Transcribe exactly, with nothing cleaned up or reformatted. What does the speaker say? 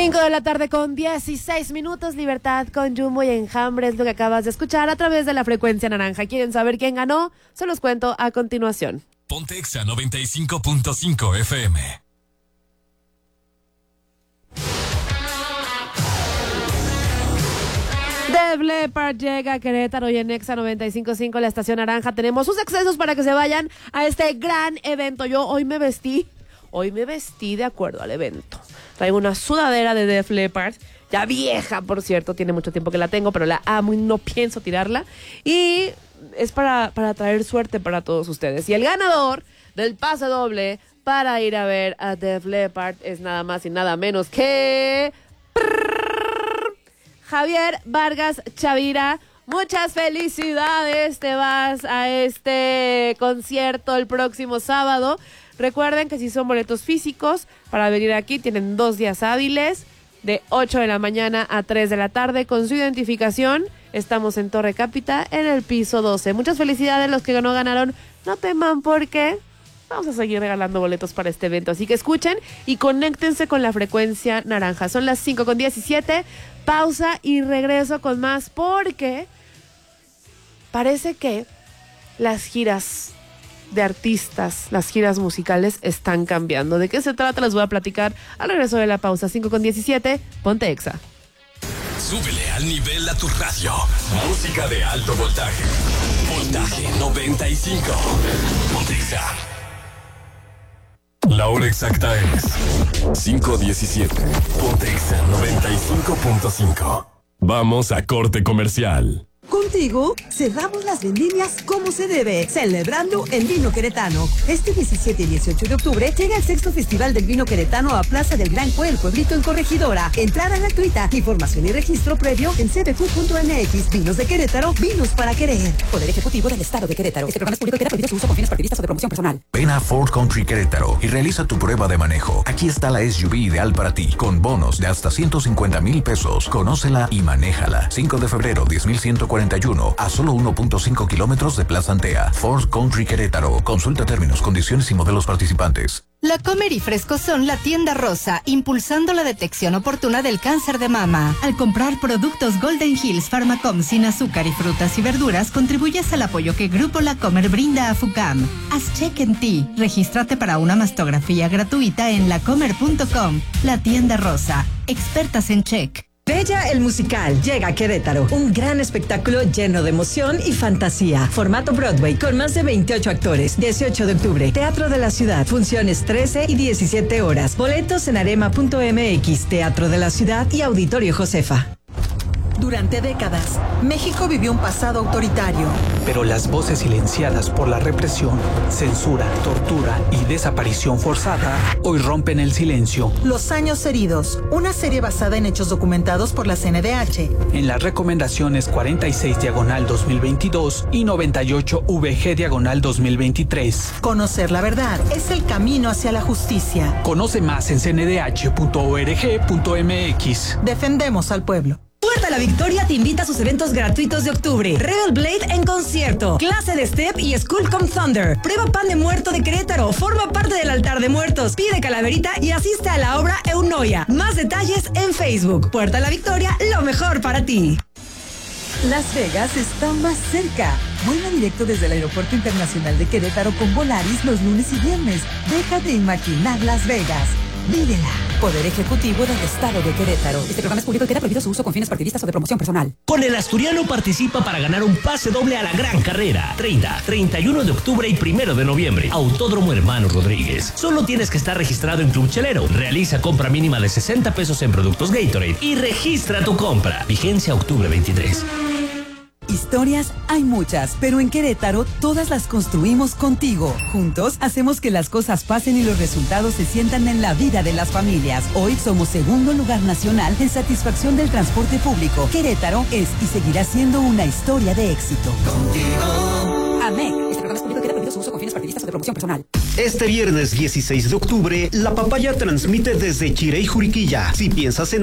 cinco de la tarde con dieciséis minutos, Libertad con Jumbo y Enjambre es lo que acabas de escuchar a través de la frecuencia naranja. ¿Quieren saber quién ganó? Se los cuento a continuación. Ponte Exa noventa y cinco punto cinco F M. Def Leppard llega a Querétaro y en Exa noventa y cinco punto cinco, la estación naranja, tenemos sus accesos para que se vayan a este gran evento. Yo hoy me vestí, hoy me vestí de acuerdo al evento. Traigo una sudadera de Def Leppard, ya vieja, por cierto, tiene mucho tiempo que la tengo, pero la amo y no pienso tirarla. Y es para, para traer suerte para todos ustedes. Y el ganador del pase doble para ir a ver a Def Leppard es nada más y nada menos que Javier Vargas Chavira. Muchas felicidades, te vas a este concierto el próximo sábado. Recuerden que si son boletos físicos para venir aquí, tienen dos días hábiles, de ocho de la mañana a tres de la tarde, con su identificación. Estamos en Torre Cápita, en el piso doce. Muchas felicidades, los que no ganaron, no teman porque vamos a seguir regalando boletos para este evento. Así que escuchen y conéctense con la frecuencia naranja. Son las cinco con diecisiete, pausa y regreso con más porque parece que las giras de artistas, las giras musicales están cambiando. ¿De qué se trata? Les voy a platicar al regreso de la pausa. Cinco con diecisiete, ponte Exa. Súbele al nivel a tu radio. Música de alto voltaje. Voltaje noventa y cinco. Ponte Exa. La hora exacta es cinco diecisiete. Ponte Exa noventa y cinco punto cinco. Vamos a corte comercial. Contigo cerramos las vendimias como se debe, celebrando el vino queretano. Este diecisiete y dieciocho de octubre llega el sexto Festival del Vino Queretano a Plaza del Gran Cue, el Pueblito en Corregidora. Entrada gratuita, información y registro previo en c b q punto m x. Vinos de Querétaro, vinos para querer. Poder Ejecutivo del Estado de Querétaro. Este programa es público y queda prohibido su uso con fines partidistas o de promoción personal. Ven a Ford Country Querétaro y realiza tu prueba de manejo. Aquí está la S U V ideal para ti, con bonos de hasta ciento cincuenta mil pesos. Conócela y manéjala. cinco de febrero, diez mil ciento cuarenta y uno, a solo uno punto cinco kilómetros de Plaza Antea. Ford Country Querétaro. Consulta términos, condiciones y modelos participantes. La Comer y Fresco son la tienda rosa, impulsando la detección oportuna del cáncer de mama. Al comprar productos Golden Hills Pharmacom sin azúcar y frutas y verduras, contribuyes al apoyo que Grupo La Comer brinda a FUCAM. Haz check en ti. Regístrate para una mastografía gratuita en lacomer punto com. La tienda rosa. Expertas en check. Bella el Musical llega a Querétaro. Un gran espectáculo lleno de emoción y fantasía. Formato Broadway con más de veintiocho actores. dieciocho de octubre, Teatro de la Ciudad. Funciones trece y diecisiete horas. Boletos en arema punto m x, Teatro de la Ciudad y Auditorio Josefa. Durante décadas, México vivió un pasado autoritario. Pero las voces silenciadas por la represión, censura, tortura y desaparición forzada hoy rompen el silencio. Los años heridos, una serie basada en hechos documentados por la C N D H. En las recomendaciones cuarenta y seis diagonal dos mil veintidós y noventa y ocho V G diagonal dos mil veintitrés. Conocer la verdad es el camino hacia la justicia. Conoce más en c n d h punto org punto m x. Defendemos al pueblo. Puerta La Victoria te invita a sus eventos gratuitos de octubre. Rebel Blade en concierto, clase de step y School Come Thunder. Prueba pan de muerto de Querétaro, forma parte del altar de muertos, pide calaverita y asiste a la obra Eunoia. Más detalles en Facebook. Puerta La Victoria, lo mejor para ti. Las Vegas está más cerca. Vuela directo desde el Aeropuerto Internacional de Querétaro con Volaris los lunes y viernes. Deja de imaginar Las Vegas. Vívela. Poder Ejecutivo del Estado de Querétaro. Este programa es público y queda prohibido su uso con fines partidistas o de promoción personal. Con el Asturiano participa para ganar un pase doble a la gran carrera. treinta, treinta y uno de octubre y primero de noviembre. Autódromo Hermano Rodríguez. Solo tienes que estar registrado en Club Chelero. Realiza compra mínima de sesenta pesos en productos Gatorade y registra tu compra. Vigencia octubre veintitrés. Historias hay muchas, pero en Querétaro todas las construimos contigo. Juntos hacemos que las cosas pasen y los resultados se sientan en la vida de las familias. Hoy somos segundo lugar nacional en satisfacción del transporte público. Querétaro es y seguirá siendo una historia de éxito. Contigo. AMEC. Este programa es público y queda prohibido su uso con fines partidistas o de promoción personal. Este viernes dieciséis de octubre, La Papaya transmite desde Chirey, Juriquilla. Si piensas en